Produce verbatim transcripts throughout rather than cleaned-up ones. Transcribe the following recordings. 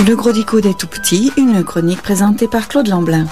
Le Gros Dico des tout-petits, une chronique présentée par Claude Lamblin.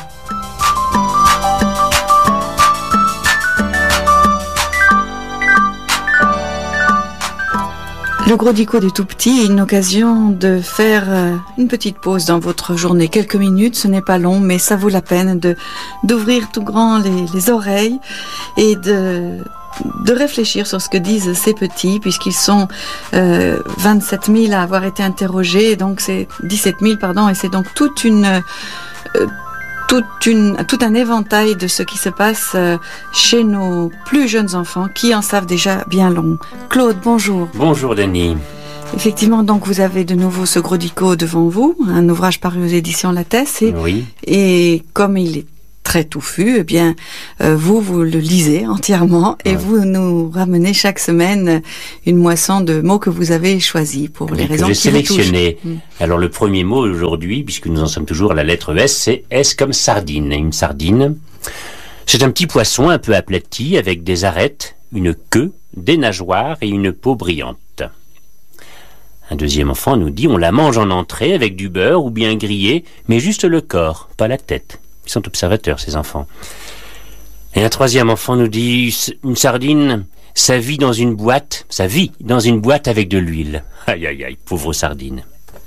Le Gros Dico des tout-petits est une occasion de faire une petite pause dans votre journée. Quelques minutes, ce n'est pas long, mais ça vaut la peine de, d'ouvrir tout grand les, les oreilles et de... de réfléchir sur ce que disent ces petits, puisqu'ils sont euh, vingt-sept mille à avoir été interrogés, donc c'est dix-sept mille, pardon, et c'est donc toute une, euh, toute une, tout un éventail de ce qui se passe euh, chez nos plus jeunes enfants, qui en savent déjà bien long. Claude, bonjour. Bonjour Denis. Effectivement, donc vous avez de nouveau ce Gros Dico devant vous, un ouvrage paru aux éditions Lattès, et, oui. et comme il est très touffu, eh bien, euh, vous, vous le lisez entièrement et ouais. vous nous ramenez chaque semaine une moisson de mots que vous avez choisis pour les raisons que qui j'ai sélectionné. Mmh. Alors, le premier mot aujourd'hui, puisque nous en sommes toujours à la lettre S, c'est S comme sardine. Une sardine, c'est un petit poisson un peu aplati avec des arêtes, une queue, des nageoires et une peau brillante. Un deuxième enfant nous dit on la mange en entrée avec du beurre ou bien grillé, mais juste le corps, pas la tête. Ils sont observateurs, ces enfants. Et un troisième enfant nous dit, une sardine, ça vit dans une boîte, ça vit dans une boîte avec de l'huile. Aïe, aïe, aïe, pauvre sardine.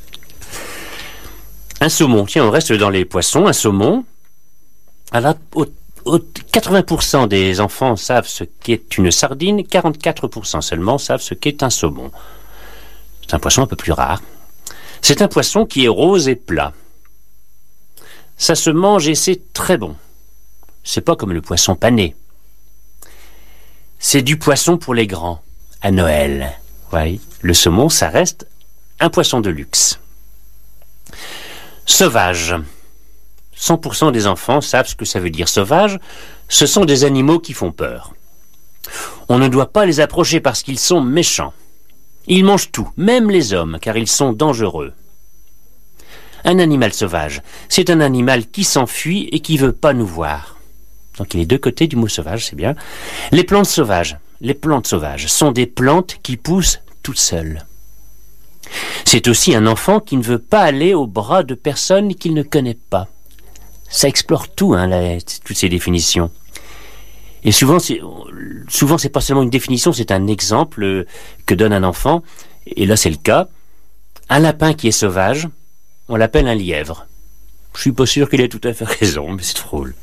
Un saumon, tiens, on reste dans les poissons, un saumon. Alors, au, au, quatre-vingts pour cent des enfants savent ce qu'est une sardine, quarante-quatre pour cent seulement savent ce qu'est un saumon. C'est un poisson un peu plus rare. C'est un poisson qui est rose et plat. Ça se mange et c'est très bon. C'est pas comme le poisson pané. C'est du poisson pour les grands, à Noël. Oui, le saumon, ça reste un poisson de luxe. Sauvage. cent pour cent des enfants savent ce que ça veut dire. Sauvage, ce sont des animaux qui font peur. On ne doit pas les approcher parce qu'ils sont méchants. Ils mangent tout, même les hommes, car ils sont dangereux. Un animal sauvage, c'est un animal qui s'enfuit et qui veut pas nous voir. Donc il y a les deux côtés du mot sauvage, c'est bien. Les plantes sauvages, les plantes sauvages sont des plantes qui poussent toutes seules. C'est aussi un enfant qui ne veut pas aller au bras de personnes qu'il ne connaît pas. Ça explore tout, hein, là, toutes ces définitions. Et souvent, c'est, souvent, c'est pas seulement une définition, c'est un exemple que donne un enfant. Et là, c'est le cas. Un lapin qui est sauvage, on l'appelle un lièvre. Je suis pas sûr qu'il ait tout à fait raison, mais c'est drôle.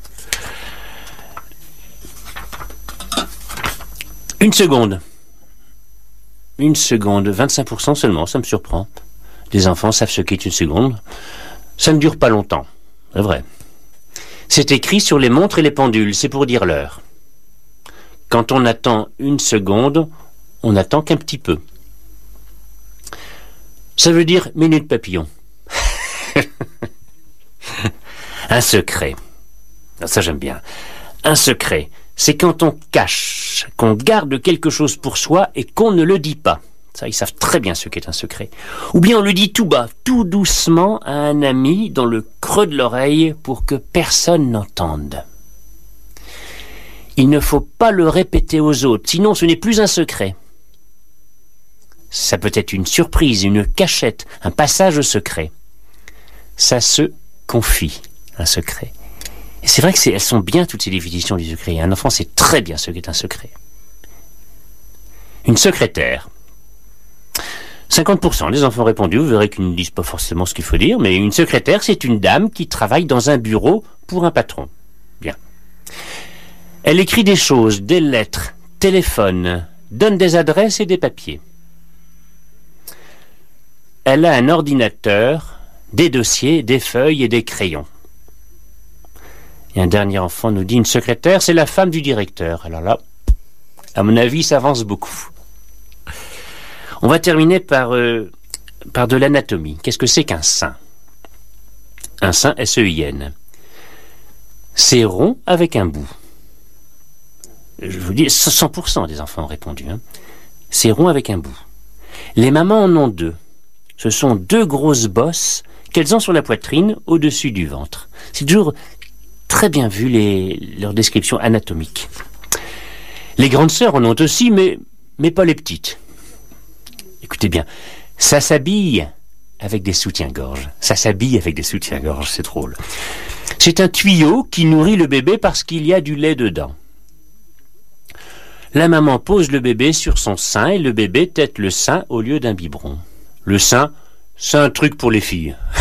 Une seconde. Une seconde, vingt-cinq pour cent seulement, ça me surprend. Des enfants savent ce qu'est une seconde. Ça ne dure pas longtemps, c'est vrai. C'est écrit sur les montres et les pendules, c'est pour dire l'heure. Quand on attend une seconde, on attend qu'un petit peu. Ça veut dire minute papillon. Un secret. Ça, j'aime bien. Un secret, c'est quand on cache, qu'on garde quelque chose pour soi et qu'on ne le dit pas. Ça, ils savent très bien ce qu'est un secret. Ou bien on le dit tout bas, tout doucement à un ami dans le creux de l'oreille pour que personne n'entende. Il ne faut pas le répéter aux autres, sinon ce n'est plus un secret. Ça peut être une surprise, une cachette, un passage secret. Ça se confie, un secret. Et c'est vrai que c'est, elles sont bien toutes ces définitions du secret. Un enfant sait très bien ce qu'est un secret. Une secrétaire. cinquante pour cent des enfants répondus, vous verrez qu'ils ne disent pas forcément ce qu'il faut dire, mais une secrétaire, c'est une dame qui travaille dans un bureau pour un patron. Bien. Elle écrit des choses, des lettres, téléphone, donne des adresses et des papiers. Elle a un ordinateur, des dossiers, des feuilles et des crayons. Et un dernier enfant nous dit, une secrétaire, c'est la femme du directeur. Alors là, à mon avis, ça avance beaucoup. On va terminer par, euh, par de l'anatomie. Qu'est-ce que c'est qu'un sein? Un sein, S E I N. C'est rond avec un bout. Je vous dis, cent pour cent des enfants ont répondu. Hein. C'est rond avec un bout. Les mamans en ont deux. Ce sont deux grosses bosses qu'elles ont sur la poitrine au-dessus du ventre. C'est toujours très bien vu les, leurs descriptions anatomiques. Les grandes sœurs en ont aussi, mais, mais pas les petites. Écoutez bien, ça s'habille avec des soutiens-gorge. Ça s'habille avec des soutiens-gorge, c'est drôle. C'est un tuyau qui nourrit le bébé parce qu'il y a du lait dedans. La maman pose le bébé sur son sein et le bébé tète le sein au lieu d'un biberon. Le sein, c'est un truc pour les filles.